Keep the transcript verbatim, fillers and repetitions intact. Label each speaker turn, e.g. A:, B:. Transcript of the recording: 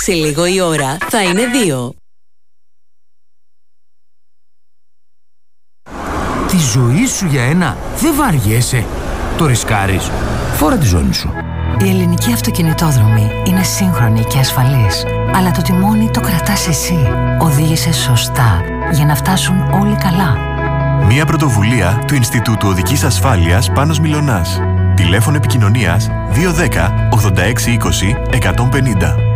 A: Σε λίγο η ώρα θα είναι δύο.
B: Τη ζωή σου για ένα δεν βαριέσαι. Το ρισκάρεις. Φόρα τη ζώνη σου.
C: Η ελληνική αυτοκινητόδρομη είναι σύγχρονη και ασφαλής. Αλλά το τιμόνι το κρατάς εσύ. Οδήγησε σωστά για να φτάσουν όλοι καλά.
D: Μια πρωτοβουλία του Ινστιτούτου Οδικής Ασφάλειας Πάνος Μιλωνάς. Τηλέφωνο επικοινωνίας δύο ένα μηδέν ογδόντα έξι είκοσι εκατόν πενήντα.